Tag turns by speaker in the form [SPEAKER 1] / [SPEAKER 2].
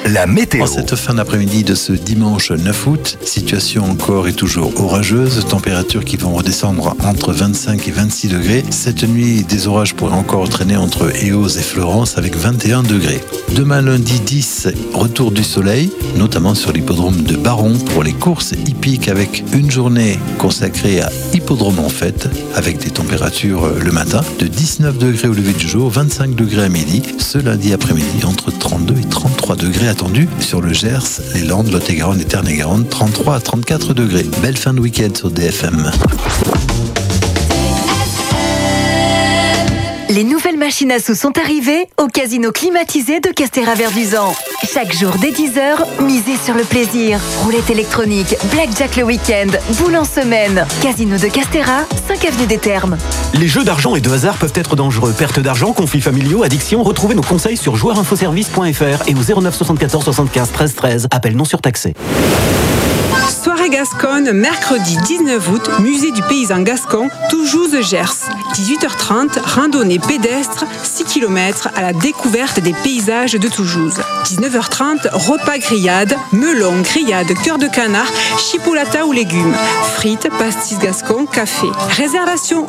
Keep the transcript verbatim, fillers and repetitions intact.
[SPEAKER 1] la météo.
[SPEAKER 2] En cette fin d'après-midi de ce dimanche neuf août, situation encore et toujours orageuse, températures qui vont redescendre entre vingt-cinq et vingt-six degrés. Cette nuit, des orages pourraient encore traîner entre Eauze et Florence avec vingt et un degrés. Demain lundi dix, retour du soleil, notamment sur l'hippodrome de Baron pour les courses hippiques avec une journée consacrée à hippodrome en fête avec des températures le matin de dix-neuf degrés au lever du jour, vingt-cinq degrés à midi. Ce lundi après-midi, entre trente-deux et trente-trois degrés attendus sur le Gers, les Landes, Lot-et-Garonne et Tarn-et-Garonne, trente-trois à trente-quatre degrés. Belle fin de week-end sur D F M.
[SPEAKER 3] Les nouvelles machines à sous sont arrivées au casino climatisé de Castéra-Verduzan. Chaque jour dès dix heures, misez sur le plaisir. Roulette électronique, blackjack le week-end, boule en semaine. Casino de Castéra, cinq avenue des Thermes.
[SPEAKER 4] Les jeux d'argent et de hasard peuvent être dangereux. Perte d'argent, conflits familiaux, addiction. Retrouvez nos conseils sur joueur info service point f r et au zéro neuf soixante-quatorze soixante-quinze treize treize. Appel non surtaxé.
[SPEAKER 5] Soirée Gasconne, mercredi dix-neuf août, musée du paysan gascon, Toujouz-Gers. dix-huit heures trente, randonnée pédestre, six kilomètres à la découverte des paysages de Toujouz. dix-neuf heures trente, repas grillade, melon, grillade, cœur de canard, chipolata ou légumes, frites, pastis gascon, café. Réservation